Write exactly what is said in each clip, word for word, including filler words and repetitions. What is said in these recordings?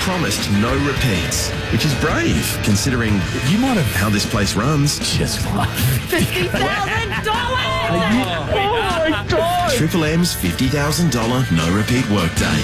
promised no repeats, which is brave, considering you might have how this place runs. Just like fifty thousand dollars! Oh, my God! Triple M's fifty thousand dollars no repeat workday.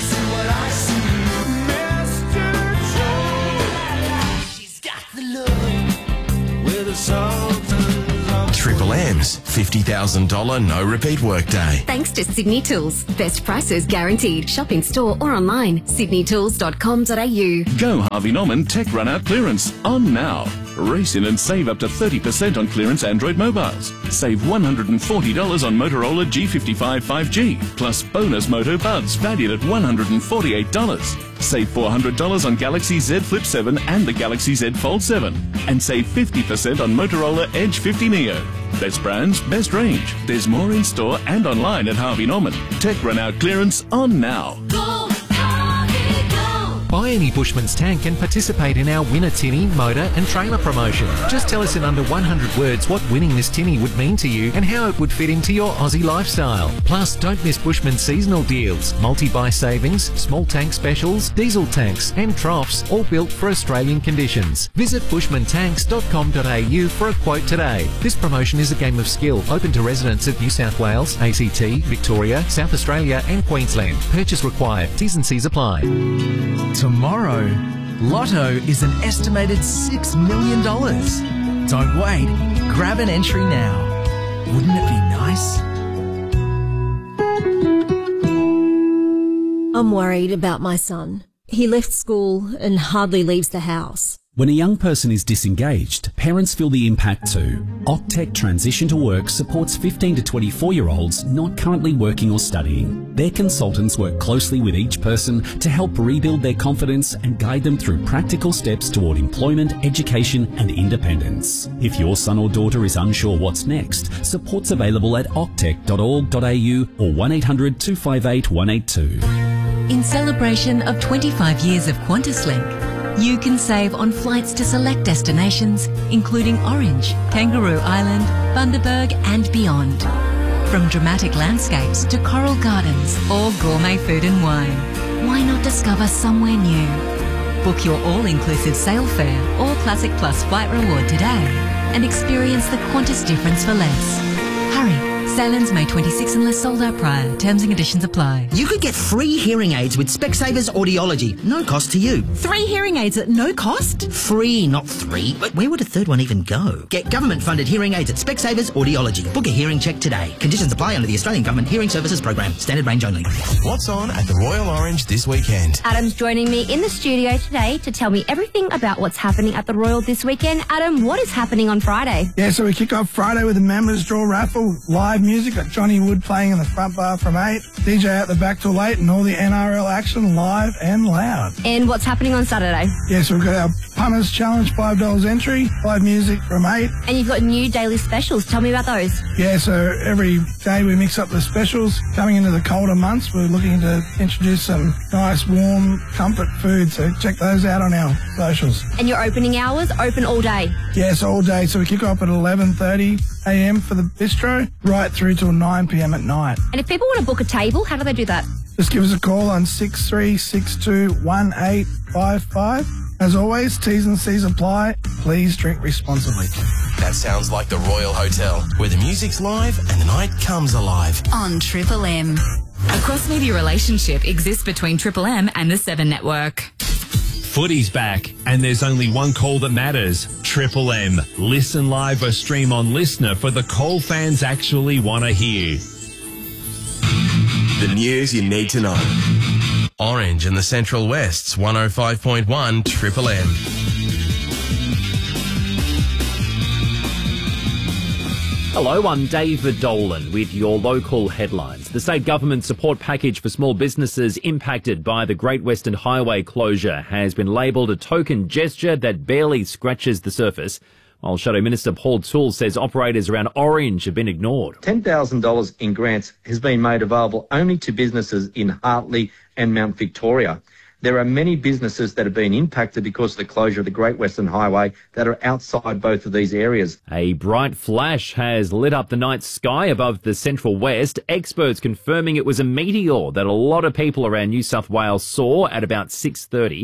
Triple M's fifty thousand dollars no repeat workday. Thanks to Sydney Tools. Best prices guaranteed. Shop in store or online. sydney tools dot com dot a u. Go Harvey Norman Tech Run Out Clearance on now. Race in and save up to thirty percent on clearance Android mobiles. Save one hundred forty dollars on Motorola G fifty-five five G, plus bonus Moto Buds valued at one hundred forty-eight dollars. Save four hundred dollars on Galaxy Z Flip seven and the Galaxy Z Fold seven. And save fifty percent on Motorola Edge fifty Neo. Best brands, best range. There's more in store and online at Harvey Norman. Tech Run Out Clearance on now. Go, Harvey, go! Buy any Bushman's tank and participate in our Win a Tinny, motor and trailer promotion. Just tell us in under one hundred words what winning this tinny would mean to you and how it would fit into your Aussie lifestyle. Plus, don't miss Bushman's seasonal deals, multi-buy savings, small tank specials, diesel tanks and troughs, all built for Australian conditions. Visit bushman tanks dot com dot a u for a quote today. This promotion is a game of skill, open to residents of New South Wales, A C T, Victoria, South Australia and Queensland. Purchase required. T's and C's apply. Tomorrow, Lotto is an estimated six million dollars. Don't wait. Grab an entry now. Wouldn't it be nice? I'm worried about my son. He left school and hardly leaves the house. When a young person is disengaged, parents feel the impact too. Octec Transition to Work supports fifteen to twenty-four-year-olds not currently working or studying. Their consultants work closely with each person to help rebuild their confidence and guide them through practical steps toward employment, education and independence. If your son or daughter is unsure what's next, support's available at octec dot org dot a u or one eight hundred two five eight one eight two. In celebration of twenty-five years of QantasLink, you can save on flights to select destinations, including Orange, Kangaroo Island, Bundaberg and beyond. From dramatic landscapes to coral gardens or gourmet food and wine, why not discover somewhere new? Book your all-inclusive sail fare or Classic Plus flight reward today and experience the Qantas difference for less. Hurry! Sail-ins May twenty-sixth unless sold out prior. Terms and conditions apply. You could get free hearing aids with Specsavers Audiology. No cost to you. Three hearing aids at no cost? Free, not three. But where would a third one even go? Get government-funded hearing aids at Specsavers Audiology. Book a hearing check today. Conditions apply under the Australian Government Hearing Services Program. Standard range only. What's on at the Royal Orange this weekend? Adam's joining me in the studio today to tell me everything about what's happening at the Royal this weekend. Adam, what is happening on Friday? Yeah, so we kick off Friday with the Members Draw Raffle, live music, got Johnny Wood playing in the front bar from eight, D J out the back till late, and all the N R L action live and loud. And what's happening on Saturday? Yeah, so we've got our Punters Challenge, five dollars entry, live music from eight. And you've got new daily specials. Tell me about those. Yeah, so every day we mix up the specials. Coming into the colder months, we're looking to introduce some nice, warm, comfort food, so check those out on our socials. And your opening hours, open all day? Yes, all day. So we kick off at eleven thirty a m for the bistro, right through till nine p m at night. And if people want to book a table, how do they do that? Just give us a call on six three six two one eight five five. As always, T's and C's apply. Please drink responsibly. That sounds like the Royal Hotel, where the music's live and the night comes alive. On Triple M. A cross-media relationship exists between Triple M and the Seven Network. Footy's back, and there's only one call that matters. Triple M. Listen live or stream on Listener for the call fans actually want to hear. The news you need to know. Orange and the Central West's one oh five point one Triple M. Hello, I'm David Dolan with your local headlines. The state government support package for small businesses impacted by the Great Western Highway closure has been labelled a token gesture that barely scratches the surface, while Shadow Minister Paul Toole says operators around Orange have been ignored. ten thousand dollars in grants has been made available only to businesses in Hartley and Mount Victoria. There are many businesses that have been impacted because of the closure of the Great Western Highway that are outside both of these areas. A bright flash has lit up the night sky above the Central West. Experts confirming it was a meteor that a lot of people around New South Wales saw at about six thirty.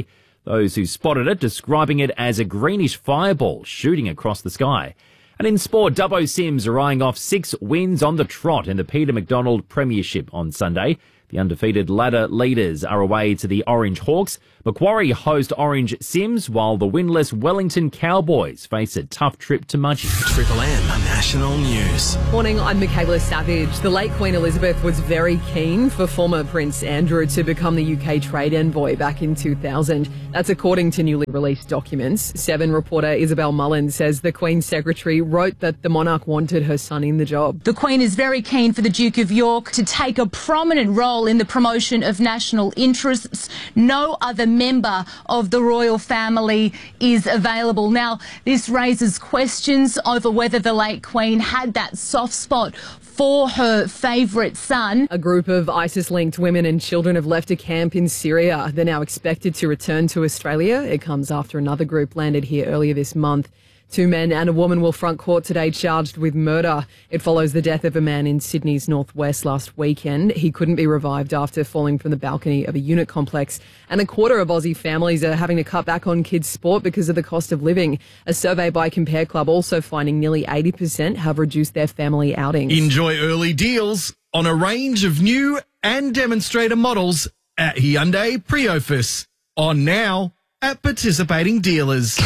Those who spotted it describing it as a greenish fireball shooting across the sky. And in sport, Dubbo Sims are eyeing off six wins on the trot in the Peter McDonald Premiership on Sunday. The undefeated ladder leaders are away to the Orange Hawks. Macquarie host Orange Sims, while the winless Wellington Cowboys face a tough trip to Mudgee. Triple M National News. Morning, I'm Michaela Savage. The late Queen Elizabeth was very keen for former Prince Andrew to become the U K trade envoy back in two thousand. That's according to newly released documents. Seven reporter Isabel Mullen says the Queen's secretary wrote that the monarch wanted her son in the job. The Queen is very keen for the Duke of York to take a prominent role in the promotion of national interests. No other member of the royal family is available. Now, this raises questions over whether the late Queen had that soft spot for her favourite son. A group of ISIS-linked women and children have left a camp in Syria. They're now expected to return to Australia. It comes after another group landed here earlier this month. Two men and a woman will front court today charged with murder. It follows the death of a man in Sydney's northwest last weekend. He couldn't be revived after falling from the balcony of a unit complex. And a quarter of Aussie families are having to cut back on kids' sport because of the cost of living. A survey by Compare Club also finding nearly eighty percent have reduced their family outings. Enjoy early deals on a range of new and demonstrator models at Hyundai Priofus. On now at participating dealers.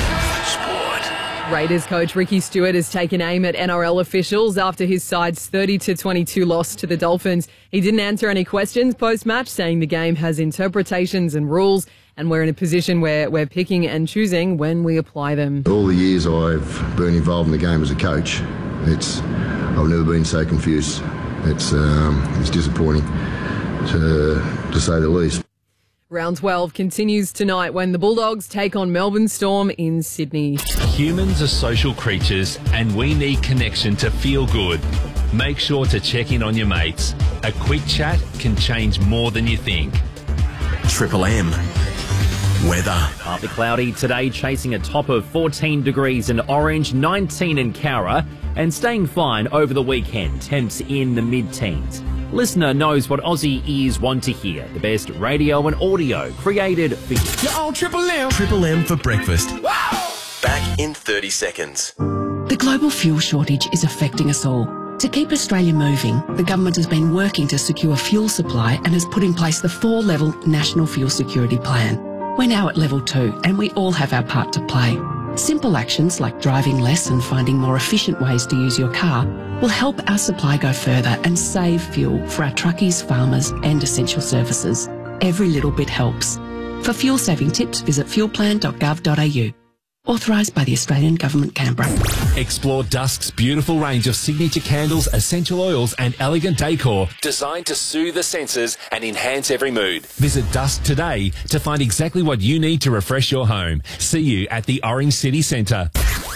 Raiders coach Ricky Stewart has taken aim at N R L officials after his side's thirty to twenty-two loss to the Dolphins. He didn't answer any questions post-match, saying the game has interpretations and rules, and we're in a position where we're picking and choosing when we apply them. All the years I've been involved in the game as a coach, it's I've never been so confused. It's um, it's disappointing, to to say the least. Round twelve continues tonight when the Bulldogs take on Melbourne Storm in Sydney. Humans are social creatures and we need connection to feel good. Make sure to check in on your mates. A quick chat can change more than you think. Triple M. Weather. Partly cloudy today, chasing a top of fourteen degrees in Orange, nineteen in Cowra, and staying fine over the weekend. Temps in the mid-teens. Listener knows what Aussie ears want to hear. The best radio and audio created for you. You're on Triple M. Triple M for breakfast. Wow! Back in thirty seconds. The global fuel shortage is affecting us all. To keep Australia moving, the government has been working to secure fuel supply and has put in place the four-level National Fuel Security Plan. We're now at level two and we all have our part to play. Simple actions like driving less and finding more efficient ways to use your car will help our supply go further and save fuel for our truckies, farmers and essential services. Every little bit helps. For fuel saving tips, visit fuel plan dot gov dot a u. Authorised by the Australian Government, Canberra. Explore Dusk's beautiful range of signature candles, essential oils and elegant decor designed to soothe the senses and enhance every mood. Visit Dusk today to find exactly what you need to refresh your home. See you at the Orange City Centre.